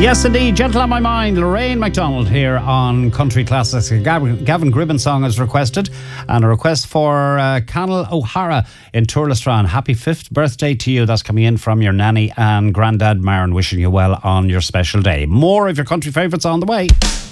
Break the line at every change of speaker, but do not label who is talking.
Yes, indeed. Gentle on My Mind, Lorraine MacDonald here on Country Classics. Gavin Gribben song is requested, and a request for Conal O'Hara in Turlestrane. Happy 5th birthday to you. That's coming in from your nanny and granddad Maren, wishing you well on your special day. More of your country favourites on the way.